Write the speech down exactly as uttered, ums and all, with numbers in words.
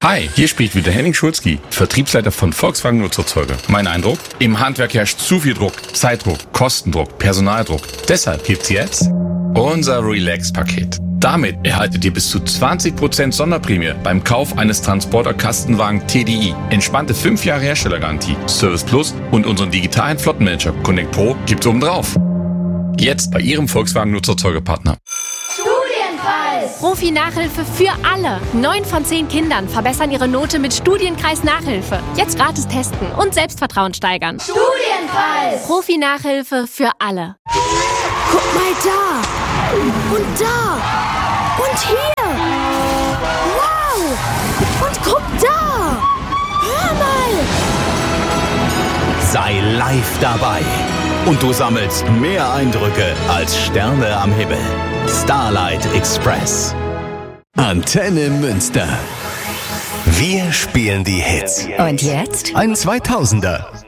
Hi, hier spricht wieder Henning Schulzki, Vertriebsleiter von Volkswagen Nutzerzeuge. Mein Eindruck? Im Handwerk herrscht zu viel Druck, Zeitdruck, Kostendruck, Personaldruck. Deshalb gibt's jetzt unser Relax-Paket. Damit erhaltet ihr bis zu zwanzig Prozent Sonderprämie beim Kauf eines Transporter-Kastenwagen T D I. Entspannte fünf Jahre Herstellergarantie, Service Plus und unseren digitalen Flottenmanager Connect Pro gibt's obendrauf. Jetzt bei Ihrem Volkswagen Nutzerzeugepartner. Profi-Nachhilfe für alle. Neun von zehn Kindern verbessern ihre Note mit Studienkreis Nachhilfe. Jetzt gratis testen und Selbstvertrauen steigern. Studienkreis! Profi-Nachhilfe für alle. Guck mal da! Und da! Und hier! Wow! Und guck da! Hör mal! Sei live dabei. Und du sammelst mehr Eindrücke als Sterne am Himmel. Starlight Express. Antenne Münster. Wir spielen die Hits. Und jetzt? Ein zweitausender.